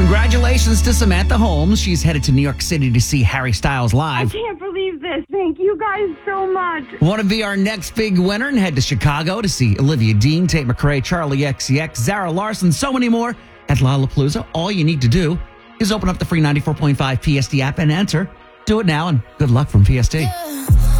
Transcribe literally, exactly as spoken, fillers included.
Congratulations to Samantha Holmes. She's headed to New York City to see Harry Styles I live. can't believe this. Thank you guys so much. Want to be our next big winner and head to Chicago to see Olivia Dean, Tate McRae, Charlie X C X, Zara Larson, so many more at Lollapalooza. All you need to do is open up the free ninety-four point five P S D app and enter. Do it now, and good luck from P S D.